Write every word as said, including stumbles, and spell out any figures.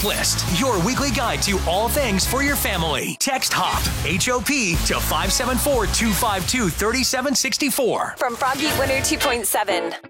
List, your weekly guide to all things for your family. Text HOP, H O P, to five seven four, two five two, three seven six four. From Froggy one oh two point seven.